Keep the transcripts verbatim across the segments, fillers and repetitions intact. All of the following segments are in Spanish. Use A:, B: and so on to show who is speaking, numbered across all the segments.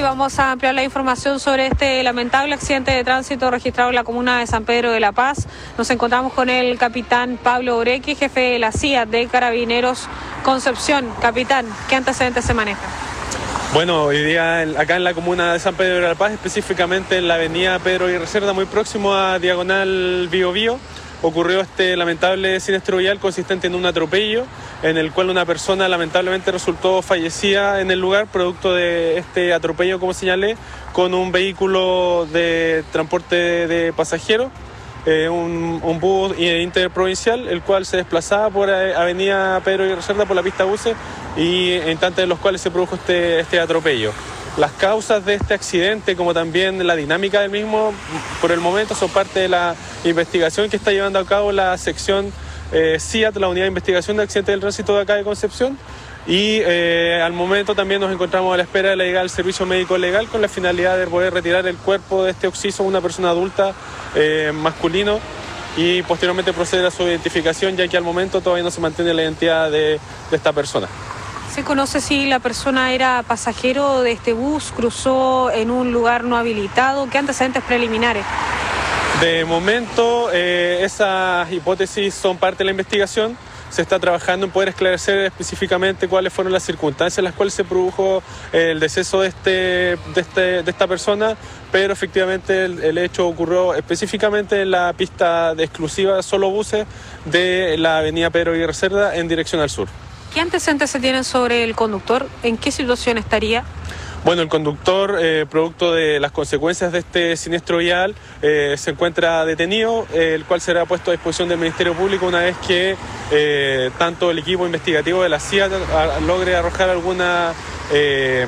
A: vamos a ampliar la información sobre este lamentable accidente de tránsito registrado en la comuna de San Pedro de la Paz. Nos encontramos con el capitán Pablo Oreque, jefe de la C I A de Carabineros Concepción. Capitán, ¿qué antecedentes se manejan?
B: Bueno, hoy día acá en la comuna de San Pedro de la Paz, específicamente en la avenida Pedro Aguirre Cerda, muy próximo a Diagonal Bío Bío, ocurrió este lamentable siniestro vial consistente en un atropello, en el cual una persona lamentablemente resultó fallecida en el lugar, producto de este atropello, como señalé, con un vehículo de transporte de pasajeros, eh, un, un bus interprovincial, el cual se desplazaba por avenida Pedro Aguirre Cerda por la pista buses, y en instantes en los cuales se produjo este, este atropello. Las causas de este accidente, como también la dinámica del mismo, por el momento son parte de la investigación que está llevando a cabo la sección eh, C I A T, la Unidad de Investigación de Accidentes del Tránsito de acá de Concepción, y eh, al momento también nos encontramos a la espera de la llegada del servicio médico legal con la finalidad de poder retirar el cuerpo de este occiso, una persona adulta, eh, masculino, y posteriormente proceder a su identificación, ya que al momento todavía no se mantiene la identidad de, de esta persona.
A: ¿Se conoce si la persona era pasajero de este bus, cruzó en un lugar no habilitado? ¿Qué antecedentes preliminares?
B: De momento, eh, esas hipótesis son parte de la investigación. Se está trabajando en poder esclarecer específicamente cuáles fueron las circunstancias en las cuales se produjo el deceso de, este, de, este, de esta persona, pero efectivamente el, el hecho ocurrió específicamente en la pista de exclusiva solo buses de la avenida Pedro Aguirre Cerda en dirección al sur.
A: ¿Qué antecedentes se tienen sobre el conductor? ¿En qué situación estaría?
B: Bueno, el conductor, eh, producto de las consecuencias de este siniestro vial, eh, se encuentra detenido, eh, el cual será puesto a disposición del Ministerio Público una vez que eh, tanto el equipo investigativo de la C I A a, logre arrojar alguna, eh,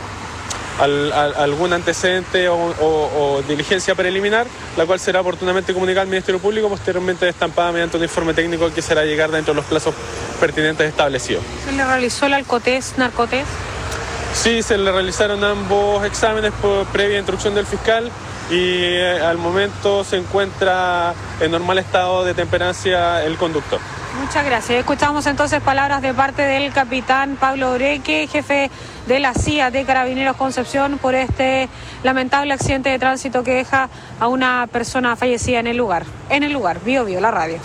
B: al, al, algún antecedente o, o, o diligencia preliminar, la cual será oportunamente comunicada al Ministerio Público, posteriormente estampada mediante un informe técnico que será llegar dentro de los plazos pertinentes establecidos.
A: ¿Se le realizó el alcotés, narcotés?
B: Sí, se le realizaron ambos exámenes por previa instrucción del fiscal y eh, al momento se encuentra en normal estado de temperancia el conductor.
A: Muchas gracias. Escuchamos entonces palabras de parte del capitán Pablo Oreque, jefe de la C I A de Carabineros Concepción, por este lamentable accidente de tránsito que deja a una persona fallecida en el lugar. En el lugar, Bío Bío, la radio.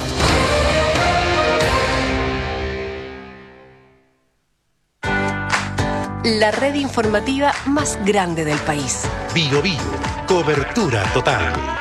C: La red informativa más grande del país.
D: Bío Bío, cobertura total.